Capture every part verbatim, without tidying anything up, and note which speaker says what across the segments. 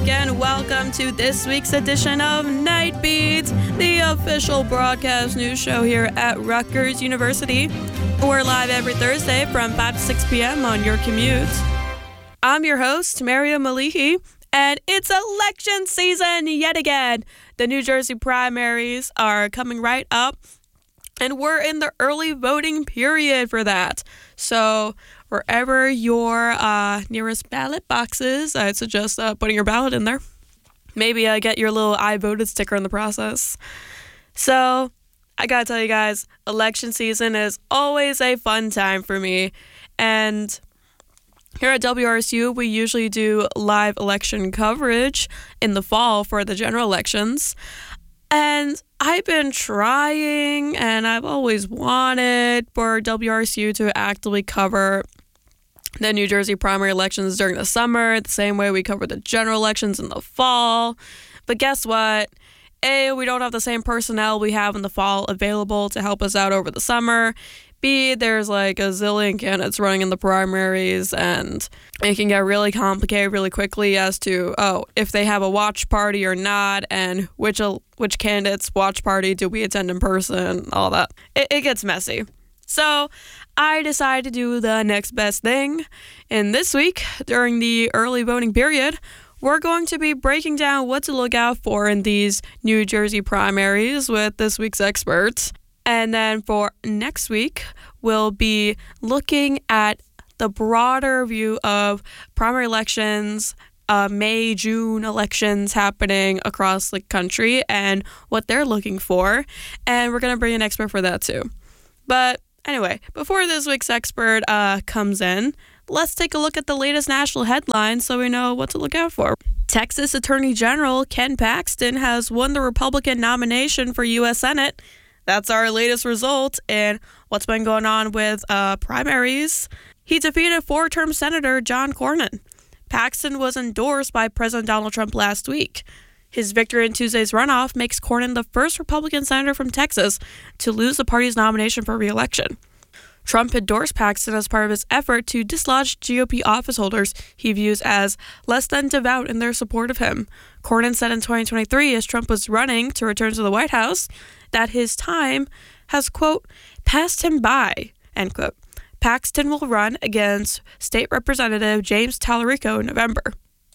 Speaker 1: and welcome to this week's edition of Night Beats, the official broadcast news show here at Rutgers University. We're live every Thursday from five to six p.m. on your commute. I'm your host, Maria Malihi, and it's election season yet again. The New Jersey primaries are coming right up, and we're in the early voting period for that. So wherever your uh, nearest ballot box is, I'd suggest uh, putting your ballot in there. Maybe uh, get your little I voted sticker in the process. So I gotta tell you guys, election season is always a fun time for me. And here at W R S U, we usually do live election coverage in the fall for the general elections. And I've been trying, and I've always wanted for W R S U to actively cover the New Jersey primary elections during the summer, the same way we cover the general elections in the fall. But guess what? A, we don't have the same personnel we have in the fall available to help us out over the summer. B, there's like a zillion candidates running in the primaries, and it can get really complicated really quickly as to, oh, if they have a watch party or not, and which which candidate's watch party do we attend in person, all that. It, it gets messy. So I decided to do the next best thing. And this week, during the early voting period, we're going to be breaking down what to look out for in these New Jersey primaries with this week's experts. And then for next week, we'll be looking at the broader view of primary elections, uh, May, June elections happening across the country and what they're looking for. And we're going to bring an expert for that too. But anyway, before this week's expert uh, comes in, let's take a look at the latest national headlines so we know what to look out for. Texas Attorney General Ken Paxton has won the Republican nomination for U S Senate. That's our latest result in what's been going on with uh, primaries. He defeated four-term Senator John Cornyn. Paxton was endorsed by President Donald Trump last week. His victory in Tuesday's runoff makes Cornyn the first Republican senator from Texas to lose the party's nomination for re-election. Trump endorsed Paxton as part of his effort to dislodge G O P office holders he views as less than devout in their support of him. Cornyn said in twenty twenty-three, as Trump was running to return to the White House, that his time has, quote, passed him by, end quote. Paxton will run against State Representative James Tallarico in November.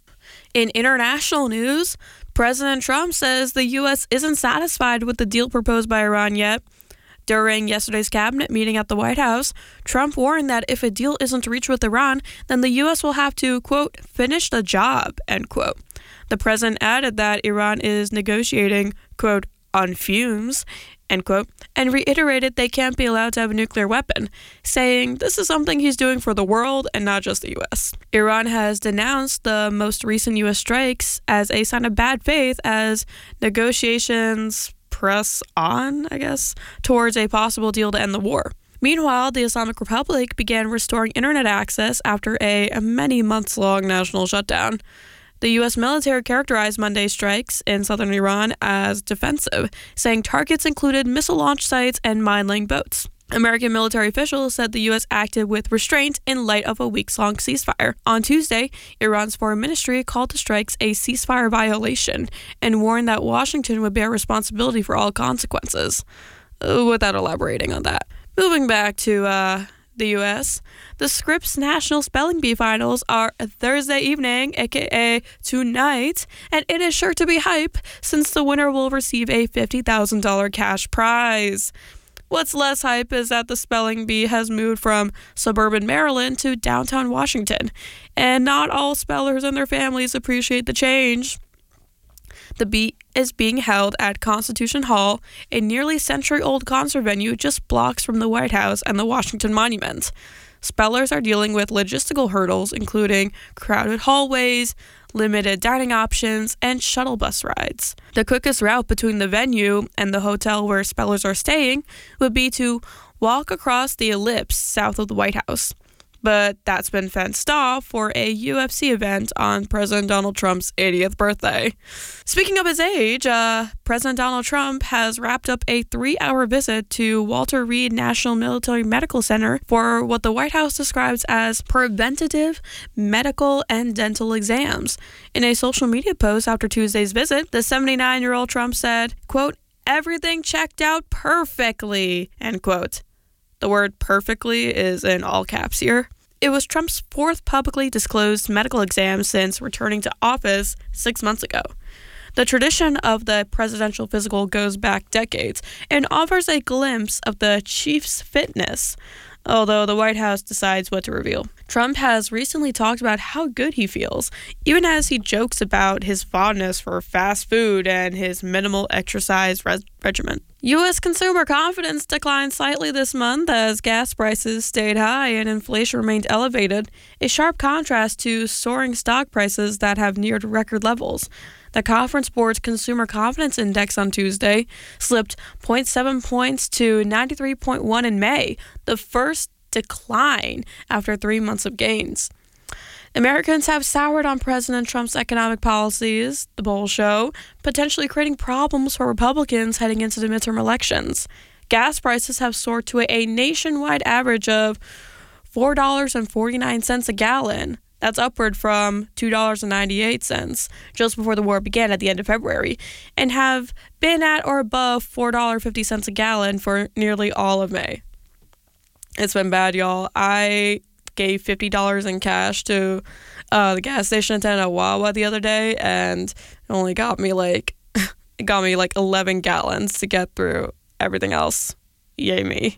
Speaker 1: In international news, President Trump says the U S isn't satisfied with the deal proposed by Iran yet. During yesterday's cabinet meeting at the White House, Trump warned that if a deal isn't reached with Iran, then the U S will have to, quote, finish the job, end quote. The president added that Iran is negotiating, quote, on fumes, end quote, and reiterated they can't be allowed to have a nuclear weapon, saying this is something he's doing for the world and not just the U S. Iran has denounced the most recent U S strikes as a sign of bad faith as negotiations press on, I guess, towards a possible deal to end the war. Meanwhile, the Islamic Republic began restoring internet access after a many months-long national shutdown. The U S military characterized Monday's strikes in southern Iran as defensive, saying targets included missile launch sites and mine-laying boats. American military officials said the U S acted with restraint in light of a weeks-long ceasefire. On Tuesday, Iran's foreign ministry called the strikes a ceasefire violation and warned that Washington would bear responsibility for all consequences, uh, without elaborating on that. Moving back to uh, the U S, the Scripps National Spelling Bee Finals are Thursday evening, aka tonight, and it is sure to be hype since the winner will receive a fifty thousand dollars cash prize. What's less hype is that the spelling bee has moved from suburban Maryland to downtown Washington, and not all spellers and their families appreciate the change. The bee is being held at Constitution Hall, a nearly century-old concert venue just blocks from the White House and the Washington Monument. Spellers are dealing with logistical hurdles, including crowded hallways, limited dining options, and shuttle bus rides. The quickest route between the venue and the hotel where spellers are staying would be to walk across the ellipse south of the White House. but that's been fenced off for a U F C event on President Donald Trump's eightieth birthday. Speaking of his age, uh, President Donald Trump has wrapped up a three-hour visit to Walter Reed National Military Medical Center for what the White House describes as preventative medical and dental exams. In a social media post after Tuesday's visit, the seventy-nine-year-old Trump said, quote, "Everything checked out perfectly," end quote. The word perfectly is in all caps here. It was Trump's fourth publicly disclosed medical exam since returning to office six months ago. The tradition of the presidential physical goes back decades and offers a glimpse of the chief's fitness, although the White House decides what to reveal. Trump has recently talked about how good he feels, even as he jokes about his fondness for fast food and his minimal exercise res- regimen. U S consumer confidence declined slightly this month as gas prices stayed high and inflation remained elevated, a sharp contrast to soaring stock prices that have neared record levels. The Conference Board's Consumer Confidence Index on Tuesday slipped zero point seven points to ninety-three point one in May, the first decline after three months of gains. Americans have soured on President Trump's economic policies, the polls show, potentially creating problems for Republicans heading into the midterm elections. Gas prices have soared to a nationwide average of four dollars and forty-nine cents a gallon. That's upward from two dollars and ninety-eight cents just before the war began at the end of February, and have been at or above four dollars and fifty cents a gallon for nearly all of May. It's been bad, y'all. I gave fifty dollars in cash to uh, the gas station attendant at Wawa the other day, and it only got me like it got me like eleven gallons to get through everything else. Yay me.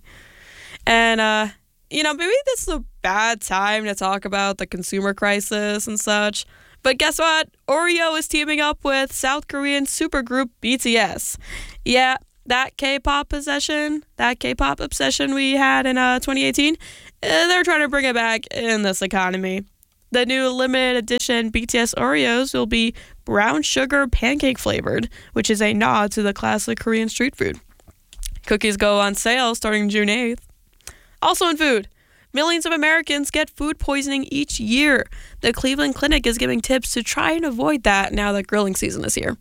Speaker 1: And uh you know, maybe this is a bad time to talk about the consumer crisis and such, but guess what? Oreo is teaming up with South Korean supergroup B T S. Yeah, that K-pop obsession, that K-pop obsession we had in uh, twenty eighteen, uh, they're trying to bring it back in this economy. The new limited edition B T S Oreos will be brown sugar pancake flavored, which is a nod to the classic Korean street food. Cookies go on sale starting June eighth. Also in food, millions of Americans get food poisoning each year. The Cleveland Clinic is giving tips to try and avoid that now that grilling season is here.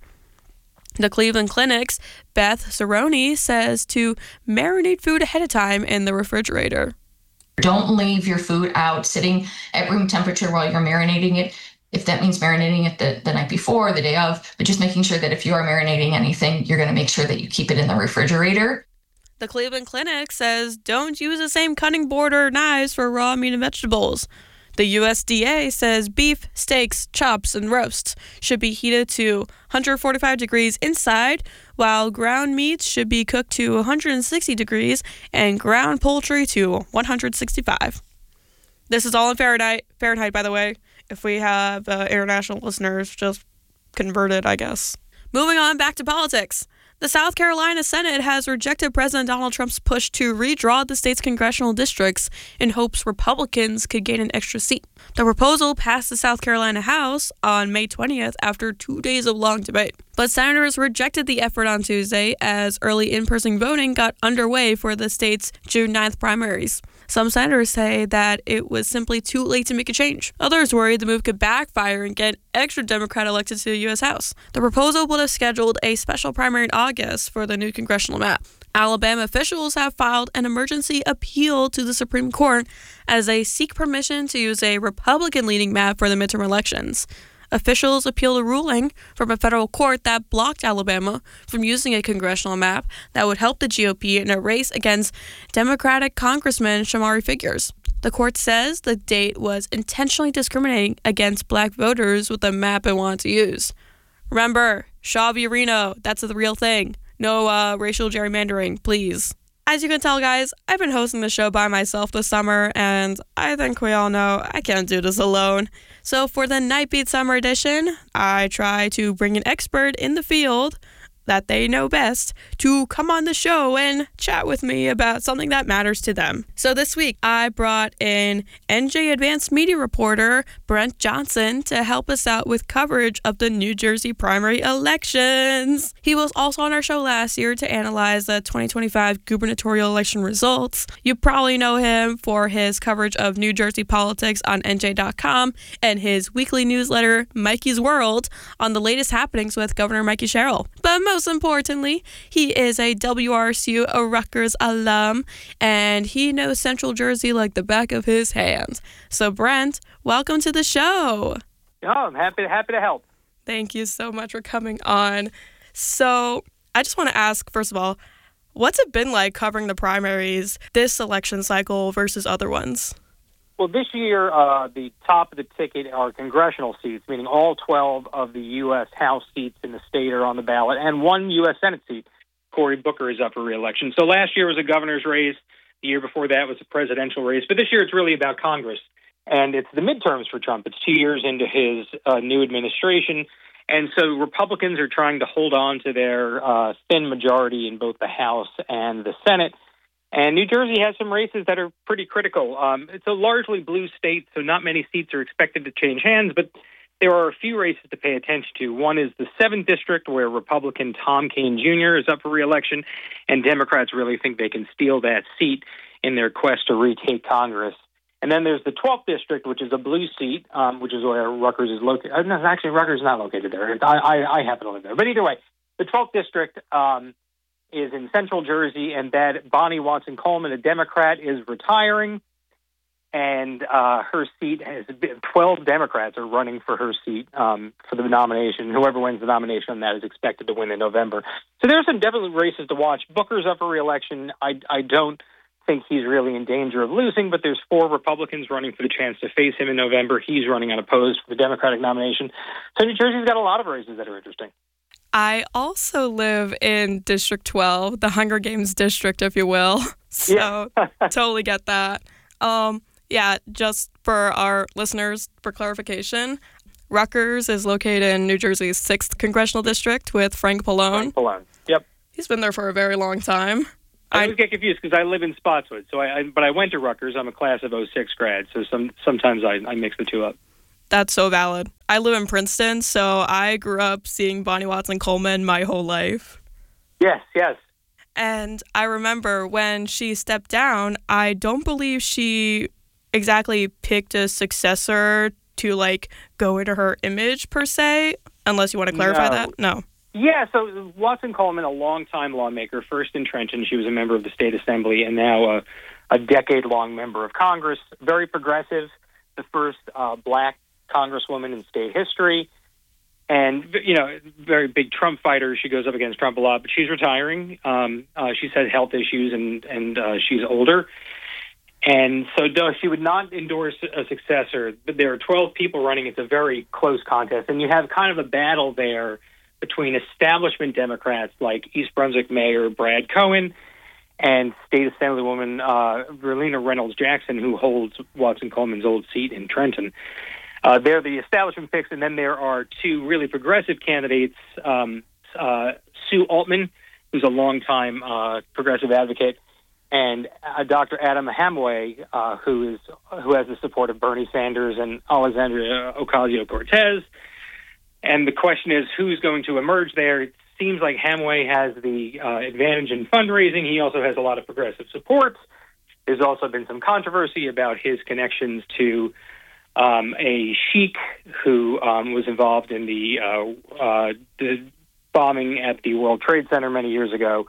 Speaker 1: The Cleveland Clinic's Beth Cerrone says to marinate food ahead of time in the refrigerator.
Speaker 2: Don't leave your food out sitting at room temperature while you're marinating it. If that means marinating it the, the night before, the day of, but just making sure that if you are marinating anything, you're going to make sure that you keep it in the refrigerator.
Speaker 1: The Cleveland Clinic says don't use the same cutting board or knives for raw meat and vegetables. The U S D A says beef, steaks, chops, and roasts should be heated to one hundred forty-five degrees inside, while ground meats should be cooked to one hundred sixty degrees and ground poultry to one hundred sixty-five. This is all in Fahrenheit, Fahrenheit, by the way, if we have uh, international listeners, just converted, I guess. Moving on back to politics. The South Carolina Senate has rejected President Donald Trump's push to redraw the state's congressional districts in hopes Republicans could gain an extra seat. The proposal passed the South Carolina House on May twentieth after two days of long debate. But senators rejected the effort on Tuesday as early in-person voting got underway for the state's June ninth primaries. Some senators say that it was simply too late to make a change. Others worried the move could backfire and get extra Democrat elected to the U S House. The proposal would have scheduled a special primary in August for the new congressional map. Alabama officials have filed an emergency appeal to the Supreme Court as they seek permission to use a Republican-leading map for the midterm elections. Officials appealed a ruling from a federal court that blocked Alabama from using a congressional map that would help the G O P in a race against Democratic Congressman Shamari Figures. The court says the date was intentionally discriminating against black voters with the map it wanted to use. Remember, Shaw v. Reno, that's the real thing. No uh, racial gerrymandering, please. As you can tell, guys, I've been hosting the show by myself this summer, and I think we all know I can't do this alone. So for the Nightbeat Summer Edition, I try to bring an expert in the field that they know best to come on the show and chat with me about something that matters to them. So this week, I brought in N J Advanced Media reporter Brent Johnson to help us out with coverage of the New Jersey primary elections. He was also on our show last year to analyze the twenty twenty-five gubernatorial election results. You probably know him for his coverage of New Jersey politics on N J dot com and his weekly newsletter, Mikey's World, on the latest happenings with Governor Mikey Sherrill. But most importantly, he is a W R S U a Rutgers alum, and he knows Central Jersey like the back of his hand. So Brent, welcome to the show.
Speaker 3: Oh, I'm happy, happy to help.
Speaker 1: Thank you so much for coming on. So I just want to ask, first of all, what's it been like covering the primaries this election cycle versus other ones?
Speaker 3: Well, this year, uh, the top of the ticket are congressional seats, meaning all twelve of the U S House seats in the state are on the ballot, and one U S Senate seat. Cory Booker is up for re-election. So last year was a governor's race. The year before that was a presidential race. But this year it's really about Congress. And it's the midterms for Trump. It's two years into his uh, new administration. And so Republicans are trying to hold on to their uh, thin majority in both the House and the Senate. And New Jersey has some races that are pretty critical. Um, it's a largely blue state, so not many seats are expected to change hands, but there are a few races to pay attention to. One is the seventh District, where Republican Tom Kean Junior is up for re-election, and Democrats really think they can steal that seat in their quest to retake Congress. And then there's the twelfth District, which is a blue seat, um, which is where Rutgers is located. Uh, no, actually, Rutgers is not located there. I, I, I happen to live there. But either way, the twelfth District um, is in Central Jersey, and that Bonnie Watson Coleman, a Democrat, is retiring, and uh, her seat has been, twelve Democrats are running for her seat um, for the nomination. Whoever wins the nomination on that is expected to win in November. So there's some definitely races to watch. Booker's up for re-election. I, I don't think he's really in danger of losing, but there's four Republicans running for the chance to face him in November. He's running unopposed for the Democratic nomination. So New Jersey's got a lot of races that are interesting.
Speaker 1: I also live in District twelve, the Hunger Games district, if you will. So yeah. Totally get that. Um, yeah, just for our listeners, for clarification, Rutgers is located in New Jersey's sixth Congressional District with Frank Pallone.
Speaker 3: Frank Pallone, yep.
Speaker 1: He's been there for a very long time.
Speaker 3: I always get confused because I live in Spotswood, so I, I but I went to Rutgers. I'm a class of oh six grad, so some sometimes I, I mix the two up.
Speaker 1: That's so valid. I live in Princeton, so I grew up seeing Bonnie Watson Coleman my whole life.
Speaker 3: Yes, yes.
Speaker 1: And I remember when she stepped down, I don't believe she exactly picked a successor to, like, go into her image, per se, unless you want to clarify
Speaker 3: no.
Speaker 1: that? No.
Speaker 3: Yeah, so Watson Coleman, a longtime lawmaker, first in Trenton. She was a member of the state assembly and now a, a decade-long member of Congress. Very progressive, the first uh, black congresswoman in state history, and, you know, very big Trump fighter. She goes up against Trump a lot, but she's retiring. Um, uh, she's had health issues, and, and uh, she's older. And so no, she would not endorse a successor. But there are twelve people running. It's a very close contest, and you have kind of a battle there between establishment Democrats like East Brunswick Mayor Brad Cohen and State Assemblywoman uh, Verlina Reynolds Jackson, who holds Watson Coleman's old seat in Trenton. Uh, they're the establishment picks, and then there are two really progressive candidates, um, uh, Sue Altman, who's a longtime uh, progressive advocate, and uh, Doctor Adam Hamway, uh, who is who has the support of Bernie Sanders and Alexandria Ocasio-Cortez. And the question is, who's going to emerge there? It seems like Hamway has the uh, advantage in fundraising. He also has a lot of progressive support. There's also been some controversy about his connections to um, a sheik who um, was involved in the, uh, uh, the bombing at the World Trade Center many years ago.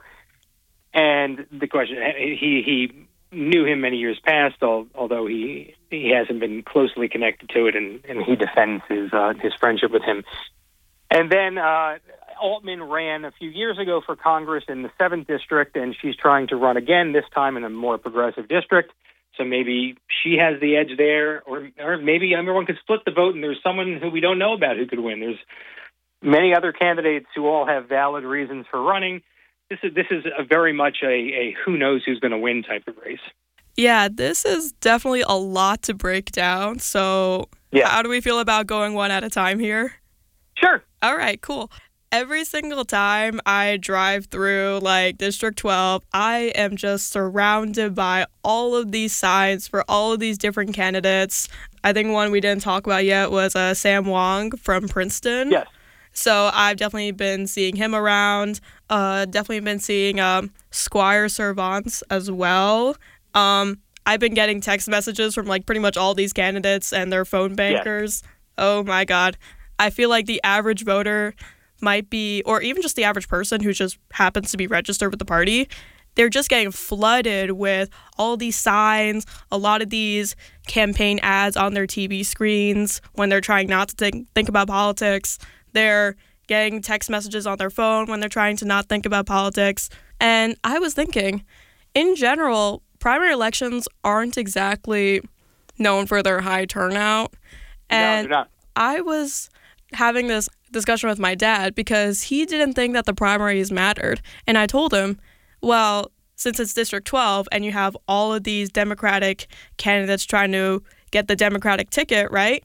Speaker 3: And the question, he he knew him many years past, although he he hasn't been closely connected to it, and, and he defends his uh, his friendship with him. And then uh, Altman ran a few years ago for Congress in the seventh District, and she's trying to run again, this time in a more progressive district. So maybe she has the edge there, or, or maybe everyone could split the vote, and there's someone who we don't know about who could win. There's many other candidates who all have valid reasons for running. This is this is a very much a, a who knows who's going to win type of race.
Speaker 1: Yeah, this is definitely a lot to break down. So yeah. How do we feel about going one at a time here?
Speaker 3: Sure.
Speaker 1: All right, cool. every single time I drive through like District twelve, I am just surrounded by all of these signs for all of these different candidates. I think one we didn't talk about yet was uh, Sam Wong from Princeton.
Speaker 3: Yes.
Speaker 1: So I've definitely been seeing him around. Uh, definitely been seeing um, Squire Servants as well. Um, I've been getting text messages from like pretty much all these candidates and their phone bankers. Yes. Oh my God. I feel like the average voter might be, or even just the average person who just happens to be registered with the party, they're just getting flooded with all these signs, a lot of these campaign ads on their T V screens when they're trying not to think, think about politics. They're getting text messages on their phone when they're trying to not think about politics. And I was thinking, in general, primary elections aren't exactly known for their high turnout. And
Speaker 3: no, they're not.
Speaker 1: I was having this discussion with my dad because he didn't think that the primaries mattered. And I told him, well, since it's District twelve and you have all of these Democratic candidates trying to get the Democratic ticket, right?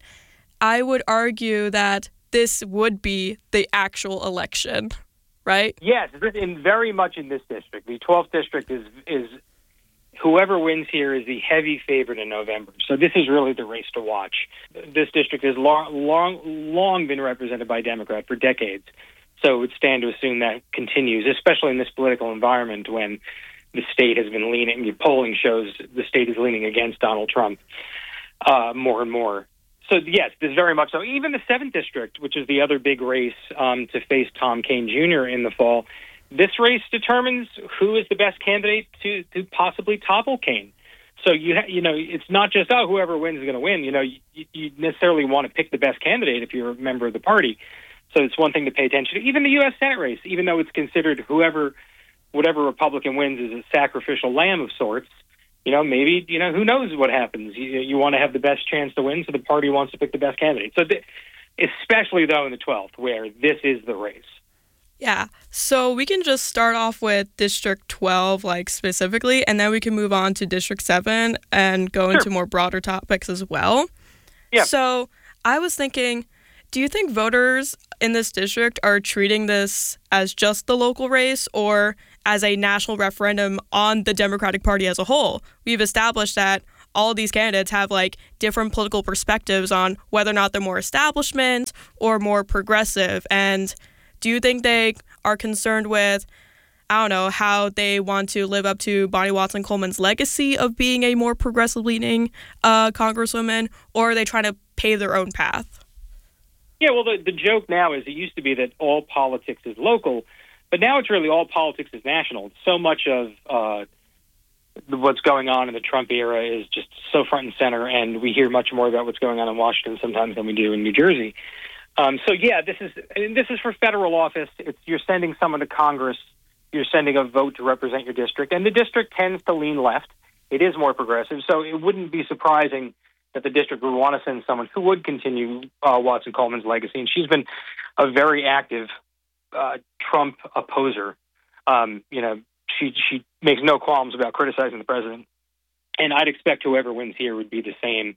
Speaker 1: I would argue that this would be the actual election, right?
Speaker 3: Yes, in very much in this district. The twelfth district is is whoever wins here is the heavy favorite in November. So this is really the race to watch. This district has long, long, long been represented by Democrat for decades. So it would stand to assume that continues, especially in this political environment when the state has been leaning. The polling shows the state is leaning against Donald Trump uh, more and more. So, yes, this is very much so. Even the seventh district, which is the other big race um, to face Tom Kean Junior in the fall, this race determines who is the best candidate to, to possibly topple Kean. So, you ha- you know, it's not just, oh, whoever wins is going to win. You know, you, you necessarily want to pick the best candidate if you're a member of the party. So it's one thing to pay attention to. Even the U S Senate race, even though it's considered whoever, whatever Republican wins is a sacrificial lamb of sorts, you know, maybe, you know, who knows what happens. You, you want to have the best chance to win, so the party wants to pick the best candidate. So th- especially, though, in the twelfth, where this is the race.
Speaker 1: Yeah. So we can just start off with District twelve, like, specifically, and then we can move on to District seven and go
Speaker 3: Sure.
Speaker 1: into more broader topics as well.
Speaker 3: Yeah.
Speaker 1: So I was thinking, do you think voters in this district are treating this as just the local race or as a national referendum on the Democratic Party as a whole? We've established that all of these candidates have like different political perspectives on whether or not they're more establishment or more progressive. And do you think they are concerned with, I don't know, how they want to live up to Bonnie Watson Coleman's legacy of being a more progressive-leaning uh, congresswoman, or are they trying to pave their own path?
Speaker 3: Yeah, well, the, the joke now is it used to be that all politics is local, but now it's really all politics is national. So much of uh, what's going on in the Trump era is just so front and center, and we hear much more about what's going on in Washington sometimes than we do in New Jersey. Um, so, yeah, this is and this is for federal office. It's, you're sending someone to Congress. You're sending a vote to represent your district, and the district tends to lean left. It is more progressive, so it wouldn't be surprising that the district would want to send someone who would continue uh, Watson Coleman's legacy. And she's been a very active uh, Trump opposer. Um, you know, she she makes no qualms about criticizing the president. And I'd expect whoever wins here would be the same.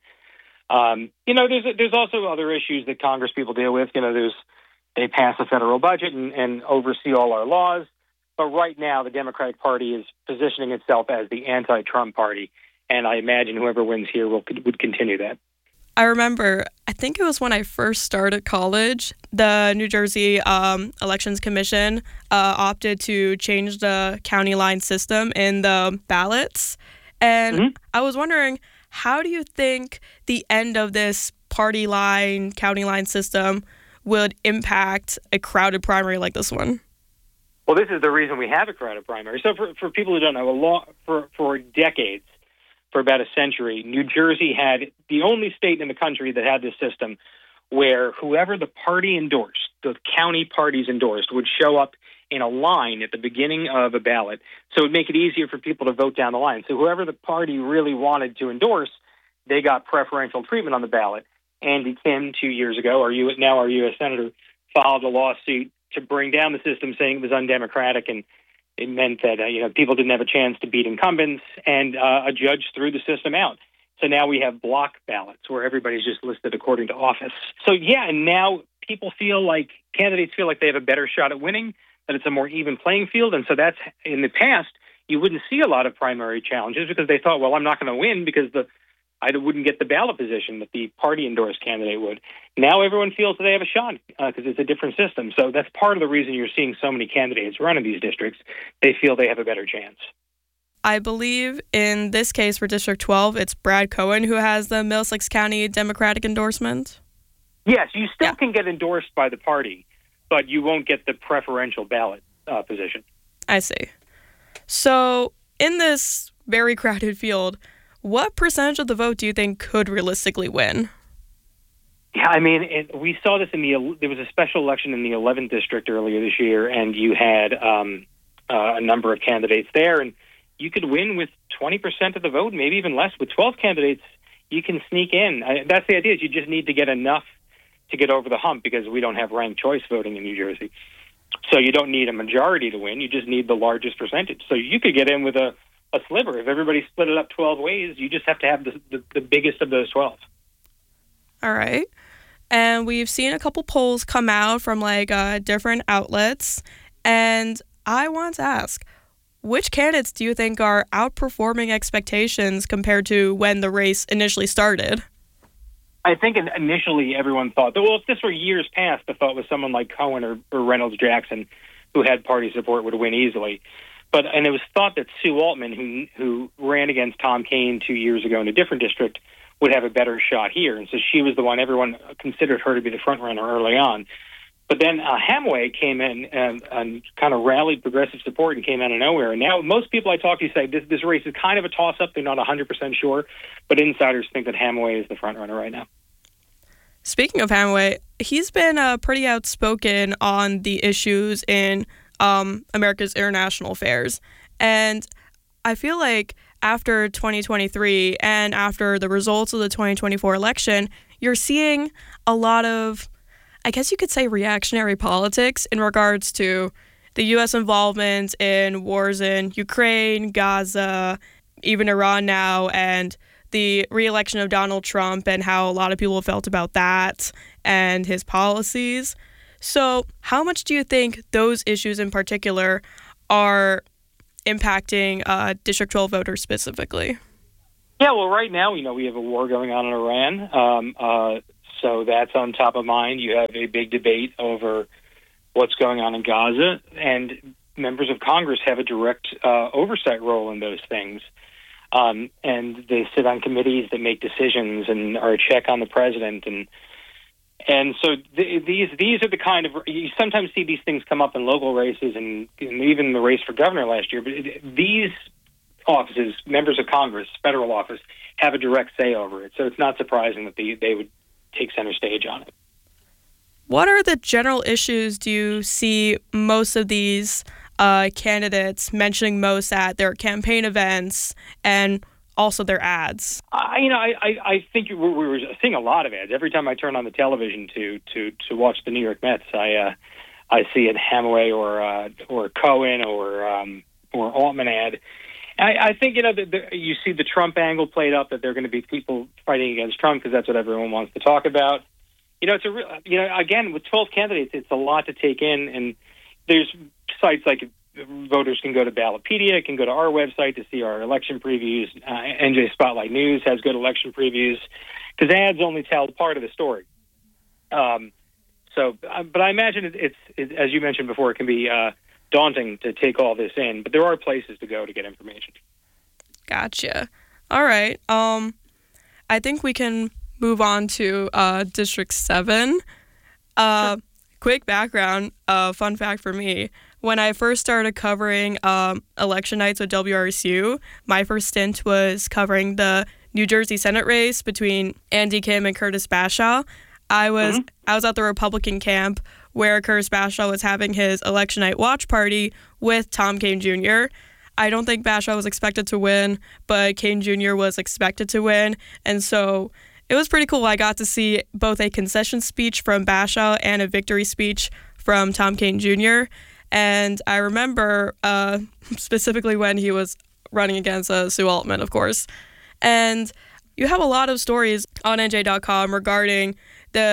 Speaker 3: Um, you know, there's there's also other issues that Congress people deal with. You know, there's they pass a federal budget and, and oversee all our laws. But right now, the Democratic Party is positioning itself as the anti-Trump party. And I imagine whoever wins here will would continue that.
Speaker 1: I remember, I think it was when I first started college, the New Jersey um, Elections Commission uh, opted to change the county line system in the ballots. And mm-hmm. I was wondering, how do you think the end of this party line, county line system would impact a crowded primary like this one?
Speaker 3: Well, this is the reason we have a crowded primary. So for, for people who don't know, a law, for, for decades, for about a century, New Jersey had the only state in the country that had this system where whoever the party endorsed, the county parties endorsed, would show up in a line at the beginning of a ballot. So it would make it easier for people to vote down the line. So whoever the party really wanted to endorse, they got preferential treatment on the ballot. Andy Kim, two years ago, our U- now our U S Senator, filed a lawsuit to bring down the system, saying it was undemocratic and it meant that uh, you know people didn't have a chance to beat incumbents, and uh, a judge threw the system out. So now we have block ballots where everybody's just listed according to office. So yeah, and now people feel like candidates feel like they have a better shot at winning, that it's a more even playing field. And so that's, in the past, you wouldn't see a lot of primary challenges because they thought, well, I'm not going to win because the I wouldn't get the ballot position that the party-endorsed candidate would. Now everyone feels that they have a shot because uh, it's a different system. So that's part of the reason you're seeing so many candidates run in these districts. They feel they have a better chance.
Speaker 1: I believe in this case for District twelve, it's Brad Cohen who has the Middlesex County Democratic endorsement.
Speaker 3: Yes, you still
Speaker 1: Yeah.
Speaker 3: can get endorsed by the party, but you won't get the preferential ballot uh, position.
Speaker 1: I see. So in this very crowded field, what percentage of the vote do you think could realistically win?
Speaker 3: Yeah, I mean, it, we saw this in the, there was a special election in the eleventh district earlier this year, and you had um, uh, a number of candidates there, and you could win with twenty percent of the vote, maybe even less. With twelve candidates, you can sneak in. I, that's the idea, is you just need to get enough to get over the hump because we don't have ranked choice voting in New Jersey. So you don't need a majority to win, you just need the largest percentage. So you could get in with a, a sliver. If everybody split it up twelve ways, you just have to have the, the, the biggest of those twelve.
Speaker 1: All right. And we've seen a couple polls come out from like uh, different outlets. And I want to ask, which candidates do you think are outperforming expectations compared to when the race initially started?
Speaker 3: I think initially everyone thought that, well, if this were years past, the thought was someone like Cohen or, or Reynolds Jackson, who had party support, would win easily. But and it was thought that Sue Altman, who who ran against Tom Kean two years ago in a different district, would have a better shot here. And so she was the one, everyone considered her to be the front runner early on. But then uh, Hamway came in and, and kind of rallied progressive support and came out of nowhere. And now most people I talk to say this, this race is kind of a toss-up. They're not one hundred percent sure. But insiders think that Hamway is the front runner right now.
Speaker 1: Speaking of Hamway, he's been uh, pretty outspoken on the issues in um, America's international affairs. And I feel like after twenty twenty-three and after the results of the twenty twenty-four election, you're seeing a lot of, I guess you could say, reactionary politics in regards to the U S involvement in wars in Ukraine, Gaza, even Iran now, and the re-election of Donald Trump and how a lot of people felt about that and his policies. So how much do you think those issues in particular are impacting uh, District twelve voters specifically?
Speaker 3: Yeah, well, right now, you know, we have a war going on in Iran. Um, uh, so that's on top of mind. You have a big debate over what's going on in Gaza, and members of Congress have a direct uh, oversight role in those things. Um, and they sit on committees that make decisions and are a check on the president. And and so th- these these are the kind of, you sometimes see these things come up in local races and, and even the race for governor last year. But it, these offices, members of Congress, federal office, have a direct say over it. So it's not surprising that they, they would take center stage on it.
Speaker 1: What are the general issues do you see most of these uh, candidates mentioning most at their campaign events and also their ads?
Speaker 3: I, you know, I, I, I think we're, we're seeing a lot of ads. Every time I turn on the television to to, to watch the New York Mets, I uh, I see a Hamway or uh, or Cohen or um, or Altman ad. I, I think, you know, the, the, you see the Trump angle played up, that there are going to be people fighting against Trump because that's what everyone wants to talk about. You know, it's a real, you know, again, with twelve candidates, it's a lot to take in, and there's sites like voters can go to Ballotpedia, can go to our website to see our election previews. Uh, N J Spotlight News has good election previews because ads only tell part of the story. Um, so, but I imagine it, it's, it, as you mentioned before, it can be uh, daunting to take all this in, but there are places to go to get information.
Speaker 1: Gotcha. All right. Um, I think we can move on to uh, District seven. Uh, quick background, uh, fun fact for me. When I first started covering um, election nights with W R S U, my first stint was covering the New Jersey Senate race between Andy Kim and Curtis Bashaw. I was mm-hmm. I was at the Republican camp where Curtis Bashaw was having his election night watch party with Tom Kean Junior I don't think Bashaw was expected to win, but Kean Junior was expected to win, and so it was pretty cool. I got to see both a concession speech from Bashaw and a victory speech from Tom Kean Junior And I remember uh, specifically when he was running against uh, Sue Altman, of course. And you have a lot of stories on N J dot com regarding the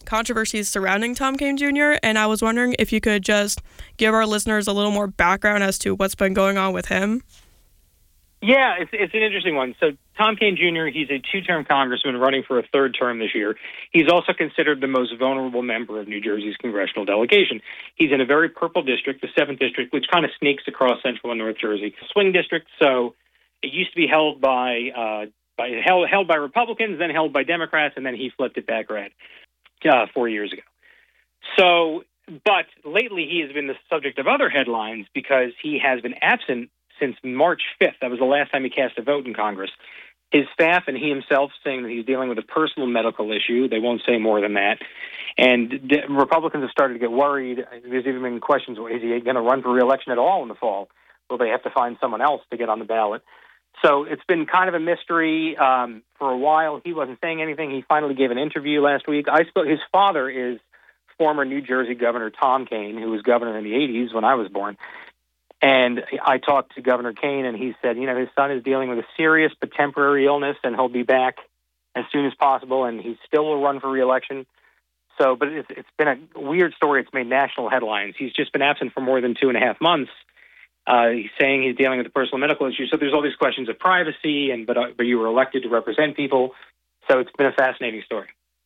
Speaker 1: controversies surrounding Tom Kean Junior, and I was wondering if you could just give our listeners a little more background as to what's been going on with him.
Speaker 3: Yeah, it's it's an interesting one. So Tom Kean Junior, he's a two-term congressman running for a third term this year. He's also considered the most vulnerable member of New Jersey's congressional delegation. He's in a very purple district, the seventh district, which kind of snakes across central and North Jersey. Swing district, so it used to be held by uh, by held, held by Republicans, then held by Democrats, and then he flipped it back red uh, four years ago. So, but lately he has been the subject of other headlines because he has been absent since March fifth. That was the last time he cast a vote in Congress. His staff and he himself saying that he's dealing with a personal medical issue. They won't say more than that. And de- Republicans have started to get worried. There's even been questions, well, is he going to run for re-election at all in the fall? Will they have to find someone else to get on the ballot? So it's been kind of a mystery um, for a while. He wasn't saying anything. He finally gave an interview last week. I spoke. His father is former New Jersey Governor Tom Kean, who was governor in the eighties when I was born. And I talked to Governor Kean, and he said, you know, his son is dealing with a serious but temporary illness, and he'll be back as soon as possible, and he still will run for re-election. So, but it's, it's been a weird story. It's made national headlines. He's just been absent for more than two and a half months. Uh, he's saying he's dealing with a personal medical issue. So there's all these questions of privacy, and but, uh, but you were elected to represent people. So it's been a fascinating story.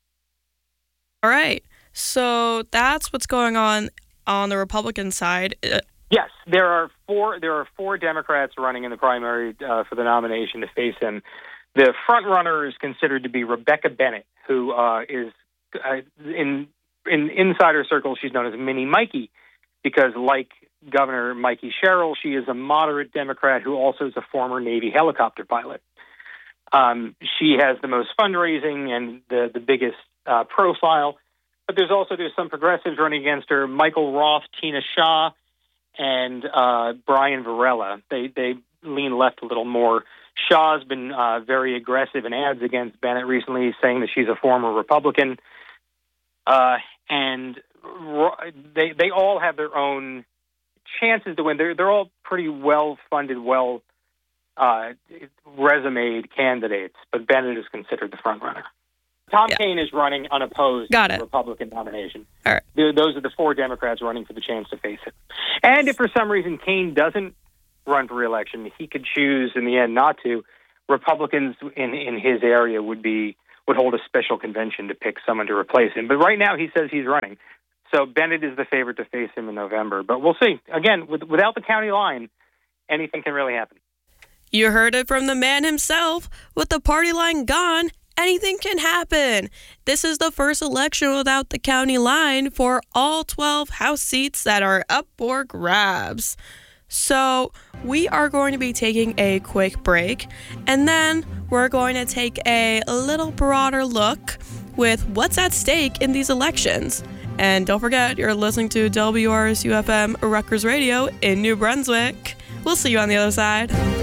Speaker 1: All right. So that's what's going on on the Republican side. Uh,
Speaker 3: Yes, there are four. There are four Democrats running in the primary uh, for the nomination to face him. The front runner is considered to be Rebecca Bennett, who uh, is uh, in in insider circles. She's known as Mini Mikey because, like Governor Mikey Sherrill, she is a moderate Democrat who also is a former Navy helicopter pilot. Um, she has the most fundraising and the the biggest uh, profile. But there's also there's some progressives running against her: Michael Roth, Tina Shaw, and uh, Brian Varela. They they lean left a little more. Shaw's been uh, very aggressive in ads against Bennett recently, saying that she's a former Republican. Uh, and they they all have their own chances to win. They're, they're all pretty well-funded, well uh, resumed candidates, but Bennett is considered the front runner. Tom
Speaker 1: yeah.
Speaker 3: Kean is running unopposed
Speaker 1: Got
Speaker 3: for
Speaker 1: it.
Speaker 3: the Republican nomination.
Speaker 1: All right.
Speaker 3: Those are the four Democrats running for the chance to face it. And if for some reason Kean doesn't run for re-election, he could choose in the end not to. Republicans in, in his area would be would hold a special convention to pick someone to replace him. But right now he says he's running. So Bennett is the favorite to face him in November. But we'll see. Again, with, without the county line, anything can really happen.
Speaker 1: You heard it from the man himself. With the party line gone, anything can happen. This is the first election without the county line for all twelve House seats that are up for grabs. So we are going to be taking a quick break, and then we're going to take a little broader look with what's at stake in these elections. And don't forget, you're listening to W R S U F M Rutgers Radio in New Brunswick. We'll see you on the other side.